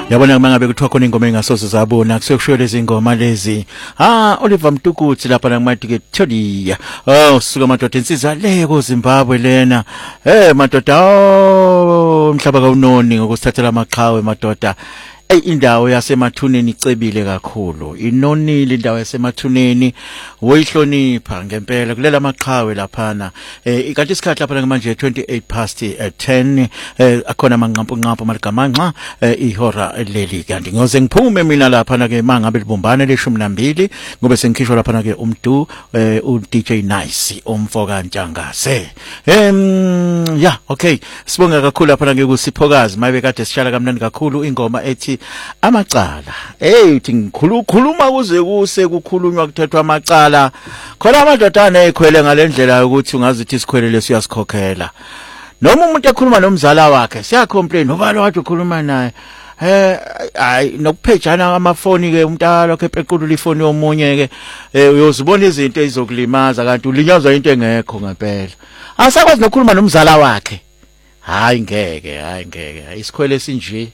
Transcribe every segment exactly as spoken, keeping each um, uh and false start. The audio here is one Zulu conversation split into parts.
Yabona mangabe kuthiwa khona ingoma engasoze zabona kusekushiyo lezi ngoma lezi. Ah Oliver Mtukudzi lapha namathi ke Tholiya. Oh suka madoda insizwa le ko Zimbabwe lena. Eh madoda oh mhlaba kaunoni ngokusithathela amaqhawe madoda. Ey indawo yasemathuneni icebile kakhulu. Inonile indawo yasemathuneni woyihlonipha ngempela kulela maqhawe laphana. Eh kanti isikhathi lapha manje twenty-eight past ten eh akhona amanqampu nqampu maligamanxa ihora leli kanti ngoze ngiphume mina lapha ke mangabe libumbane leshumi nambili ngobe sengikhishwa lapha ke umdu u D J Nice umfoka Ntshangase. Em yeah okay sibonga kakhulu lapha ke kuSiphokazi mabe kade sishala kamnandi kakhulu ingoma ethi amacala. Hey uthi ngikhuluma kuze kuse kukhulunywa kuthethwa amacala khona amadodana ekhwele ngalendlela ukuthi ungazithi isikhwele leso uyasikhokhela noma umuntu ekhuluma nomzala wakhe siya complain ubalo wathi ukhuluma naye eh ay nokuphejana amafoni ke umntalo ke equlula ifoni yomunye ke uyozibona izinto ezizokulimaza kanti ulinyazwa into engekho ngempela asakwazi nokukhuluma nomzala wakhe. Hayi ngeke hayi ngeke isikhwele sinje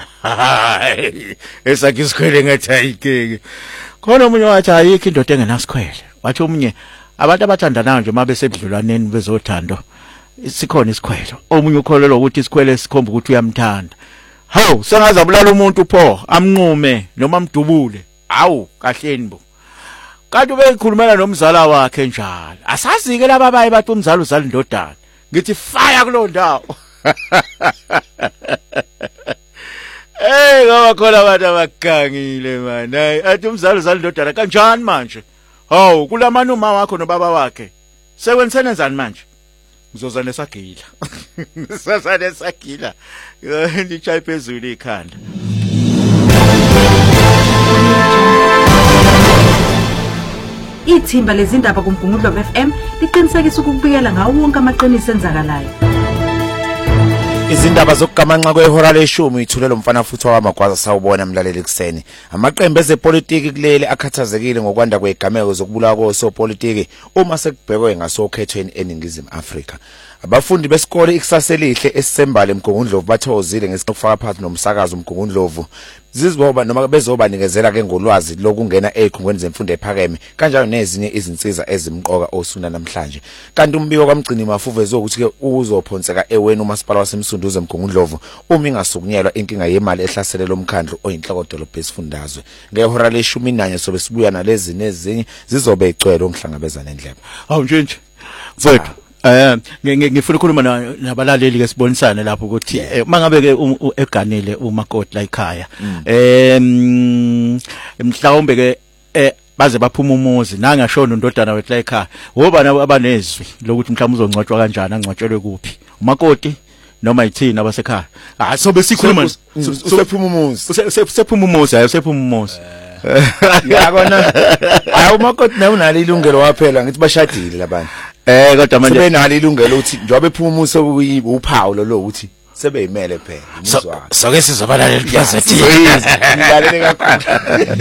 esakhe isikhwele ngathi ayikeke khona umunye wathi ayikho indoda engenasikhwele wathi umunye abantu abathandanayo nje mabe sebudlulwaneni bezothando sikhona isikhwele omunye ukholelwa ukuthi isikhwele sikhomba ukuthi uyamthanda. Hawu sengaza bulala umuntu pho amnqume noma amdubule hawu kahleni bo kanti ubekhulumela nomzala wakhe njalo asazi ke laba bayi bathi umzala uzala indodana ngithi fire kulo ndawo. Eh ngoba khona abantu abagangile man hayi athi umzala uzala indodana kanjani manje. Hawu kulamana uma wakho nobaba wakhe sekwentsene njani manje uzoza nesagila sasa nesagila ndichayi phezulu ikhanda. Ithimba lezindaba kuMgungundlovu F M liqinisekisa ukubikela ngawo wonke amaqiniso enzakalayo. Izindaba zokugamanxa kwehora leshumi ithulelo mfana futhi wamagwaza sawubona mlaleli ekseni. Amaqembu ezepolitiki kulele akhathazekile ngokwanda kwegameko zokubulawa kosopolitiki uma sekubhekwe ngasokhethweni eningizimu Afrika. Abafundi besikole ikusasa elihle esisembala eMgungundlovu bathozile ngesikufaka phakathi nomsakazo uMgungundlovu ziziboba noma bezobanikezela ke ngolwazi lokungena ezikhungweni zemfundo ephakeme kanjalo nezinye izinsiza ezimqoka osuna namhlanje. Kanti umbiko kwamgcini mafuve zokuthi ke uzophonseka eweni umasipala wasemsunduze eMgungundlovu uma ingasukunyelwa inkinga yemali ehlasele lomkhandlu oyinhloko dolobha esifundazwe. Ngehora leshumi nanye sobe sibuya nalezi nezinye zizobe icwele ongihlangabezana endlebe. Hawu nje nje mfowethu eh ngifuna ukukhuluma nabalaleli ke sibonisane lapho ukuthi mangabe ke eganele umakoti la ekhaya em mhlawumbe ke baze baphuma umuzi nangashona undodana wethu la ekhaya woba nabo abanezwi lokuthi mhlawumbe uzongcwatshwa kanjani angcwatshelwe kuphi umakoti noma ithina abasekhaya. Ah sobe sikhuluma sephuma umuzi sephuma umuzi hayi sephuma umuzi yakona ayi umakoti naye unalo ilungelo waphela ngithi bashadile labantu. Eh kodwa manje sebenalo ilungelo ukuthi njobe ephuma umuzi uphawu lo ukuthi sebeyimele phela imizwa. So ke sizobalalela iplaza ethi ngilalele kakhulu.